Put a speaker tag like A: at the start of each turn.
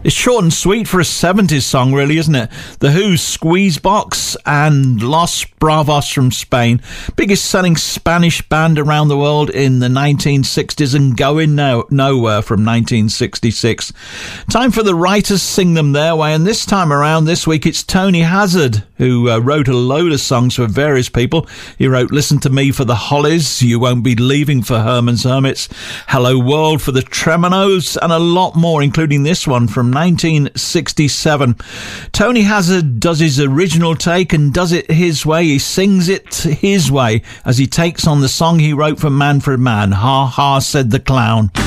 A: It's short and sweet for a 70s song, really, isn't it? The Who's Squeezebox and Los Bravos from Spain. Biggest selling Spanish band around the world in the 1960s and Going Nowhere from 1966. Time for the writers sing them their way, and this time around, this week, it's Tony Hazard, who wrote a load of songs for various people. He wrote Listen to Me for the Hollies, You Won't Be Leaving for Herman's Hermits, Hello World for the Tremonos, and a lot more, including this one from 1967. Tony Hazard does his original take and does it his way. He sings it his way as he takes on the song he wrote for Manfred Mann, Ha Ha Said the Clown.